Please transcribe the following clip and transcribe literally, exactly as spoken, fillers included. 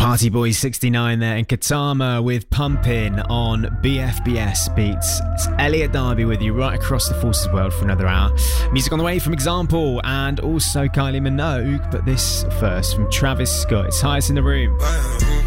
Party Boys sixty-nine there, and Katama with Pumpin' on B F B S Beats. It's Elliot Darby with you right across the Forces world for another hour. Music on the way from Example and also Kylie Minogue, but this first from Travis Scott. It's Highest in the Room.